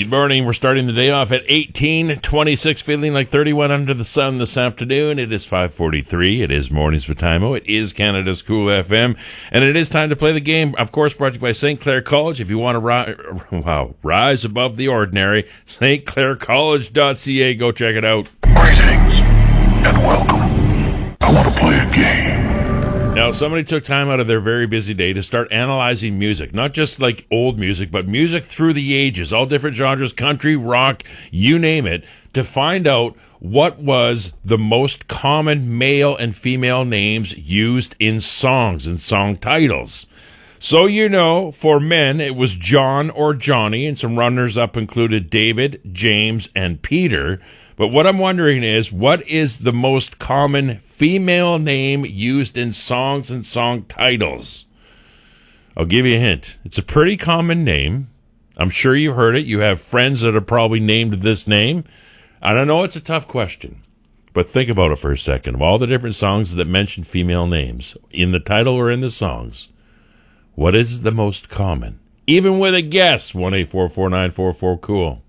Good morning. We're starting the day off at 18:26, feeling like 31 under the sun this afternoon. It is 5:43. It is Mornings with Timo. It is Canada's Cool FM. And it is time to play the game, of course, brought to you by St. Clair College. If you want to rise above the ordinary, stclaircollege.ca. Go check it out. Greetings and welcome. I want to play a game. Now, somebody took time out of their very busy day to start analyzing music, not just like old music, but music through the ages, all different genres, country, rock, you name it, to find out what was the most common male and female names used in songs and song titles. So, for men, it was John or Johnny, and some runners-up included David, James, and Peter. But what I'm wondering is, what is the most common female name used in songs and song titles? I'll give you a hint. It's a pretty common name. I'm sure you heard it. You have friends that are probably named this name. I don't know, it's a tough question. But think about it for a second. Of all the different songs that mention female names, in the title or in the songs, what is the most common? Even with a guess, 1-844-944-COOL.